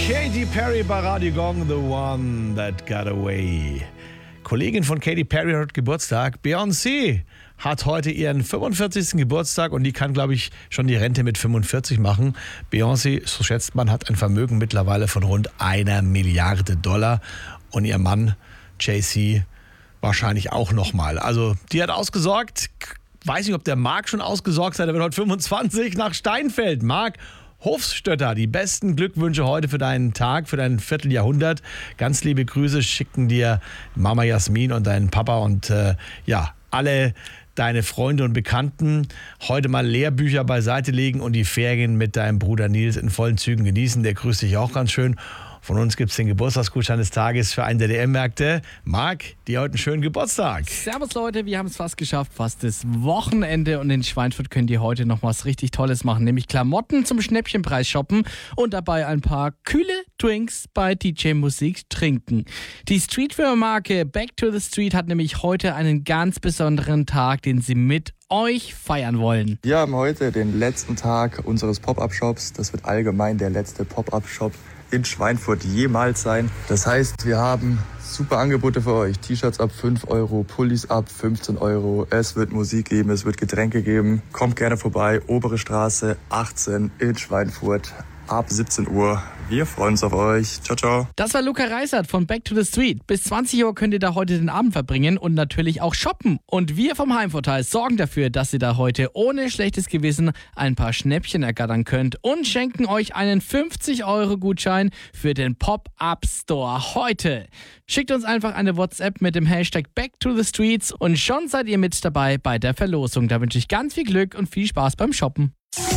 Katy Perry bei Radio Gong, The One That Got Away. Kollegin von Katy Perry hat Geburtstag. Beyoncé hat heute ihren 45. Geburtstag und die kann, glaube ich, schon die Rente mit 45 machen. Beyoncé, so schätzt man, hat ein Vermögen mittlerweile von rund $1 Milliarde und ihr Mann Jay-Z wahrscheinlich auch nochmal. Also die hat ausgesorgt. Weiß nicht, ob der Marc schon ausgesorgt hat. Er wird heute 25 nach Steinfeld. Marc Hofstötter, die besten Glückwünsche heute für deinen Tag, für dein Vierteljahrhundert. Ganz liebe Grüße schicken dir Mama Jasmin und dein Papa und alle deine Freunde und Bekannten. Heute mal Lehrbücher beiseite legen und die Ferien mit deinem Bruder Nils in vollen Zügen genießen. Der grüßt dich auch ganz schön. Von uns gibt es den Geburtstagsgutschein des Tages für einen der DM-Märkte. Marc, dir heute einen schönen Geburtstag. Servus Leute, wir haben es fast geschafft, fast das Wochenende und in Schweinfurt könnt ihr heute noch was richtig Tolles machen, nämlich Klamotten zum Schnäppchenpreis shoppen und dabei ein paar kühle Drinks bei DJ Musik trinken. Die Streetwear-Marke Back to the Street hat nämlich heute einen ganz besonderen Tag, den sie mit euch feiern wollen. Wir haben heute den letzten Tag unseres Pop-Up-Shops. Das wird allgemein der letzte Pop-Up-Shop in Schweinfurt jemals sein. Das heißt, wir haben super Angebote für euch. T-Shirts ab 5 €, Pullis ab 15 €. Es wird Musik geben, es wird Getränke geben. Kommt gerne vorbei. Obere Straße 18 in Schweinfurt ab 17 Uhr. Wir freuen uns auf euch. Ciao, ciao. Das war Luca Reisert von Back to the Street. Bis 20 Uhr könnt ihr da heute den Abend verbringen und natürlich auch shoppen. Und wir vom Heimvorteil sorgen dafür, dass ihr da heute ohne schlechtes Gewissen ein paar Schnäppchen ergattern könnt und schenken euch einen 50 € Gutschein für den Pop-Up Store heute. Schickt uns einfach eine WhatsApp mit dem Hashtag Back to the Streets und schon seid ihr mit dabei bei der Verlosung. Da wünsche ich ganz viel Glück und viel Spaß beim Shoppen.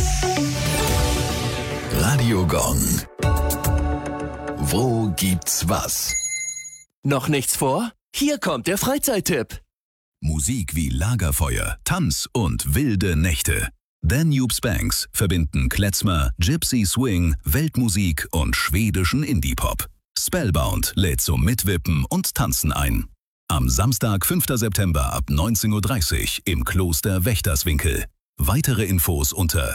Radio Gong. Wo gibt's was? Noch nichts vor? Hier kommt der Freizeittipp. Musik wie Lagerfeuer, Tanz und wilde Nächte. Danube Spanks verbinden Klezmer, Gypsy Swing, Weltmusik und schwedischen Indie-Pop. Spellbound lädt zum Mitwippen und Tanzen ein. Am Samstag, 5. September ab 19:30 Uhr im Kloster Wächterswinkel. Weitere Infos unter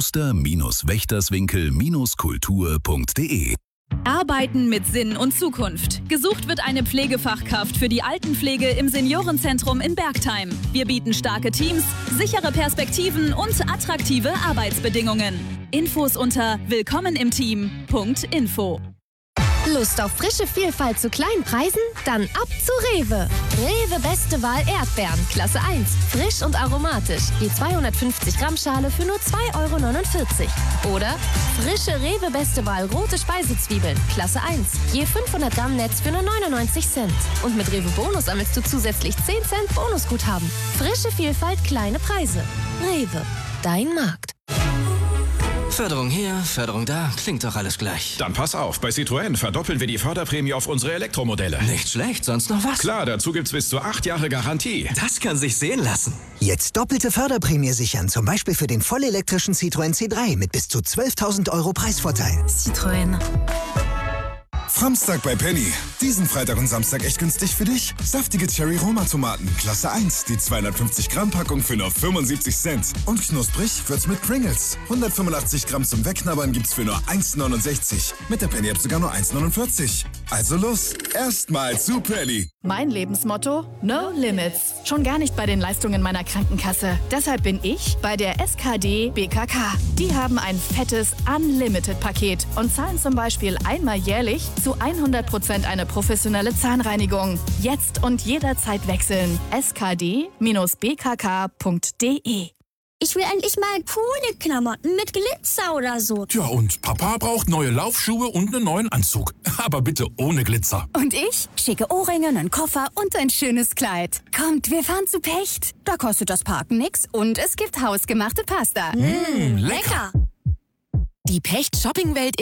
kloster-wächterswinkel-kultur.de. Arbeiten mit Sinn und Zukunft. Gesucht wird eine Pflegefachkraft für die Altenpflege im Seniorenzentrum in Bergtheim. Wir bieten starke Teams, sichere Perspektiven und attraktive Arbeitsbedingungen. Infos unter willkommenimteam.info. Lust auf frische Vielfalt zu kleinen Preisen? Dann ab zu Rewe. Rewe Beste Wahl Erdbeeren, Klasse 1. Frisch und aromatisch. Je 250 Gramm Schale für nur 2,49 €. Oder frische Rewe Beste Wahl rote Speisezwiebeln, Klasse 1. Je 500 Gramm Netz für nur 99 Cent. Und mit Rewe Bonus sammelst du zusätzlich 10 Cent Bonusguthaben. Frische Vielfalt, kleine Preise. Rewe, dein Markt. Förderung hier, Förderung da, klingt doch alles gleich. Dann pass auf, bei Citroën verdoppeln wir die Förderprämie auf unsere Elektromodelle. Nicht schlecht, sonst noch was? Klar, dazu gibt's bis zu 8 Jahre Garantie. Das kann sich sehen lassen. Jetzt doppelte Förderprämie sichern, zum Beispiel für den vollelektrischen Citroën C3 mit bis zu 12.000 € Preisvorteil. Citroën. Samstag bei Penny. Diesen Freitag und Samstag echt günstig für dich. Saftige Cherry-Roma-Tomaten, Klasse 1. Die 250 Gramm Packung für nur 75 Cent. Und knusprig wird's mit Pringles. 185 Gramm zum Wegknabbern gibt's für nur 1,69. Mit der Penny-App sogar nur 1,49. Also los, erstmal zu Penny. Mein Lebensmotto? No Limits. Schon gar nicht bei den Leistungen meiner Krankenkasse. Deshalb bin ich bei der SKD BKK. Die haben ein fettes Unlimited-Paket und zahlen zum Beispiel einmal jährlich zu 100% eine professionelle Zahnreinigung. Jetzt und jederzeit wechseln. skd-bkk.de. Ich will endlich mal coole Klamotten mit Glitzer oder so. Tja, und Papa braucht neue Laufschuhe und einen neuen Anzug. Aber bitte ohne Glitzer. Und ich? Schicke Ohrringe, einen Koffer und ein schönes Kleid. Kommt, wir fahren zu Pecht. Da kostet das Parken nix und es gibt hausgemachte Pasta. Lecker! Die Pecht Shoppingwelt